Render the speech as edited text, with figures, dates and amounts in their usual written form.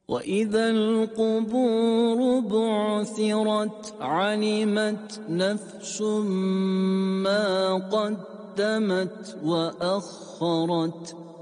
وإذا القبور بعثرت علمت نفس ما قدمت وأخرت